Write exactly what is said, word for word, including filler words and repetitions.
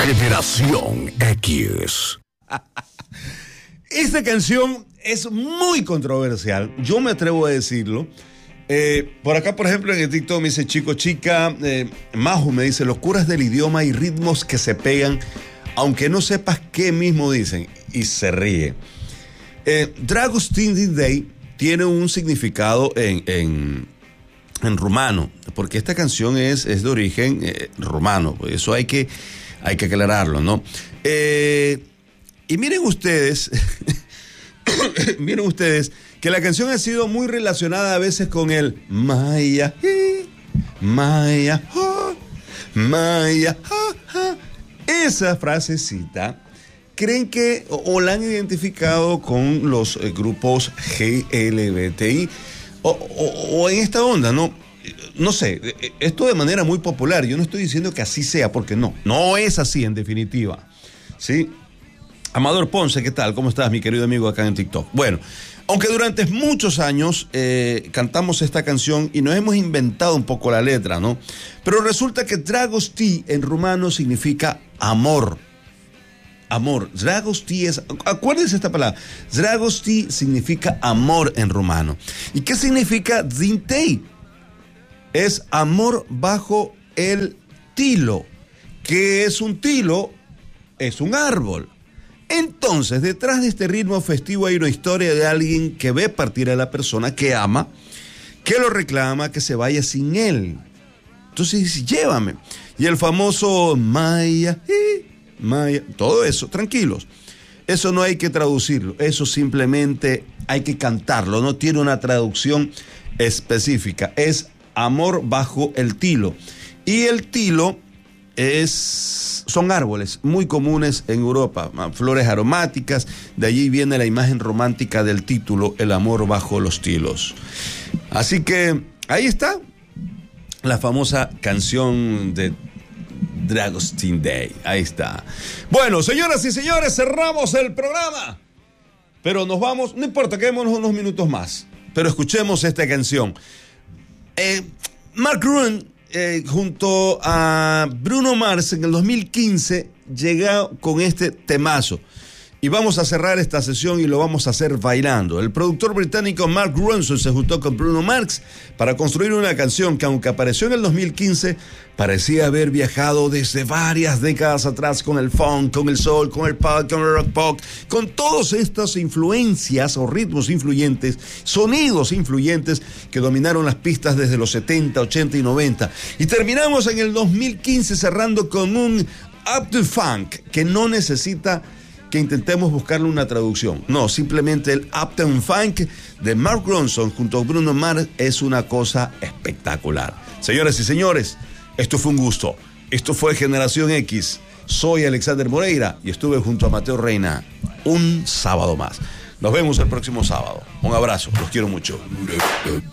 Generación X. Esta canción es muy controversial, yo me atrevo a decirlo. Eh, por acá, por ejemplo, en el TikTok me dice chico, chica, eh, Majo me dice, locuras del idioma y ritmos que se pegan, aunque no sepas qué mismo dicen, y se ríe. Eh, Dragostea Day tiene un significado en, en, en rumano, porque esta canción es, es de origen eh, rumano, eso hay que, hay que aclararlo, ¿no? Eh, y miren ustedes, miren ustedes, que la canción ha sido muy relacionada a veces con el Maya, Maya, Maya, esa frasecita. ¿Creen que o, o la han identificado con los eh, grupos G L B T I o, o, o en esta onda, no? No sé, esto de manera muy popular. Yo no estoy diciendo que así sea, porque no, no es así en definitiva, ¿sí? Amador Ponce, ¿qué tal? ¿Cómo estás, mi querido amigo acá en TikTok? Bueno, aunque durante muchos años eh, cantamos esta canción y nos hemos inventado un poco la letra, ¿no? Pero resulta que Dragostea en rumano significa amor. Amor. Dragostea es, acuérdense esta palabra. Dragostea significa amor en rumano. ¿Y qué significa Dintei? Es amor bajo el tilo. ¿Qué es un tilo? Es un árbol. Entonces, detrás de este ritmo festivo hay una historia de alguien que ve partir a la persona que ama, que lo reclama, que se vaya sin él. Entonces dice, llévame. Y el famoso Maya, Maya, todo eso, tranquilos. Eso no hay que traducirlo, eso simplemente hay que cantarlo, no tiene una traducción específica. Es amor bajo el tilo. Y el tilo es, son árboles muy comunes en Europa, flores aromáticas, de allí viene la imagen romántica del título, el amor bajo los tilos. Así que ahí está la famosa canción de Dragostea Day, ahí está. Bueno, señoras y señores, cerramos el programa, pero nos vamos, no importa, quedémonos unos minutos más, pero escuchemos esta canción. Eh, Mark Ronson Eh, junto a Bruno Mars en el dos mil quince llega con este temazo y vamos a cerrar esta sesión y lo vamos a hacer bailando. El productor británico Mark Ronson se juntó con Bruno Mars para construir una canción que, aunque apareció en el dos mil quince, parecía haber viajado desde varias décadas atrás con el funk, con el soul, con el pop, con el rock pop, con todas estas influencias o ritmos influyentes, sonidos influyentes que dominaron las pistas desde los setenta, ochenta y noventa. Y terminamos en el dos mil quince cerrando con un Uptown Funk que no necesita que intentemos buscarle una traducción. No, simplemente el Uptown Funk de Mark Ronson junto a Bruno Mars es una cosa espectacular. Señoras y señores, esto fue un gusto. Esto fue Generación X. Soy Alexander Moreira y estuve junto a Mateo Reina un sábado más. Nos vemos el próximo sábado. Un abrazo, los quiero mucho.